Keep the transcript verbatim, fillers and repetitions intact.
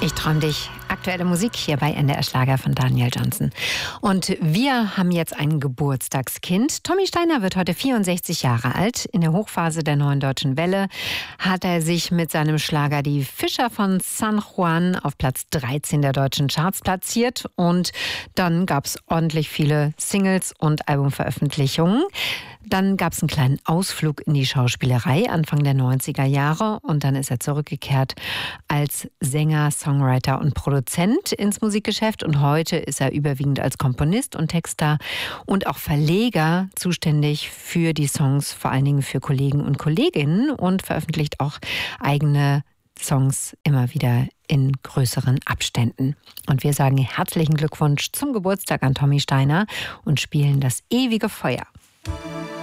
Ich träum dich. Aktuelle Musik hier bei N D R Schlager von Daniel Johnston. Und wir haben jetzt ein Geburtstagskind. Tommy Steiner wird heute vierundsechzig Jahre alt. In der Hochphase der Neuen Deutschen Welle hat er sich mit seinem Schlager Die Fischer von San Juan auf Platz dreizehn der deutschen Charts platziert. Und dann gab es ordentlich viele Singles und Albumveröffentlichungen. Dann gab es einen kleinen Ausflug in die Schauspielerei Anfang der neunziger Jahre und dann ist er zurückgekehrt als Sänger, Songwriter und Produzent ins Musikgeschäft und heute ist er überwiegend als Komponist und Texter und auch Verleger zuständig für die Songs, vor allen Dingen für Kollegen und Kolleginnen und veröffentlicht auch eigene Songs immer wieder in größeren Abständen. Und wir sagen herzlichen Glückwunsch zum Geburtstag an Tommy Steiner und spielen das ewige Feuer.